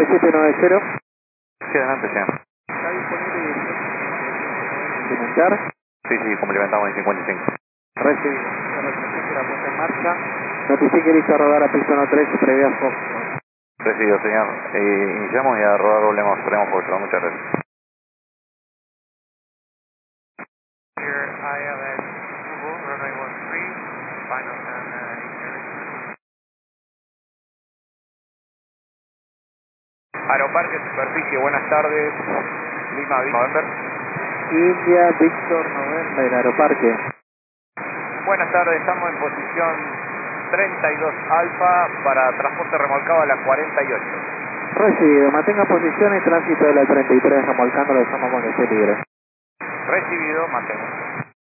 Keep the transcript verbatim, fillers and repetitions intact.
nueve siete nueve cero. Sí, adelante, señor. ¿Está disponible y complementar? Sí, sí, complementamos en cincuenta y cinco. Recibido. Representación de la puesta en marcha. Notifique listo a rodar a piso tres previa Fox. Recibido, señor. Eh, iniciamos y a rodar volvemos, tenemos Foxtrot. Muchas gracias. Here I L S Google, runway one three, final time uh, eight zero. Aeroparque Superficie, buenas tardes. Lima, November. India Victor November, Aeroparque. Buenas tardes, estamos en posición treinta y dos Alfa para transporte remolcado a la cuarenta y ocho. Recibido. Mantenga posición y tránsito de la treinta y tres remolcando, lo dejamos con que esté libre. Recibido, mantengo.